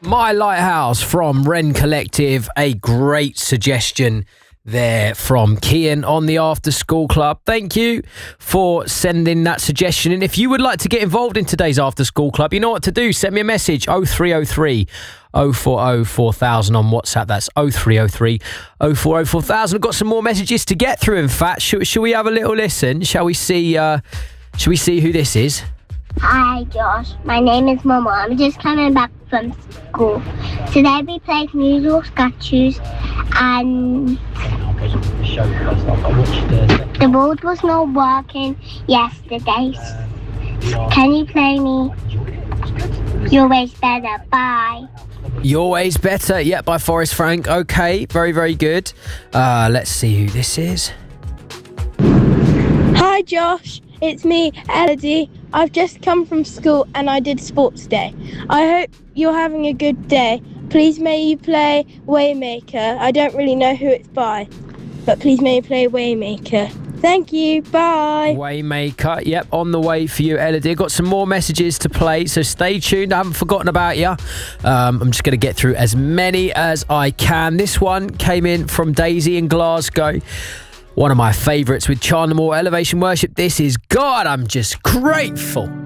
My Lighthouse from Wren Collective, a great suggestion there from Kian on the After School Club. Thank you for sending that suggestion. And if you would like to get involved in today's After School Club, you know what to do. Send me a message, 0303 040 4000 on WhatsApp. That's 0303 040 4000. I've got some more messages to get through, in fact. Shall we have a little listen? Shall we see who this is? Hi Josh, my name is Momo. I'm just coming back from school. Today we played musical sketches and the board was not working yesterday. Can you play me You're Always Better? Bye. You're Always Better, yeah, by Forrest Frank. Okay, very, very good. Let's see who this is. Hi Josh, it's me, Elodie. I've just come from school and I did sports day. I hope you're having a good day. Please may you play Waymaker. I don't really know who it's by, but please may you play Waymaker. Thank you, bye. Waymaker, yep, on the way for you, Elodie. I've got some more messages to play, so stay tuned. I haven't forgotten about you. I'm just going to get through as many as I can. This one came in from Daisy in Glasgow. One of my favourites with Chandler Moore, Elevation Worship. This is God, I'm Just Grateful.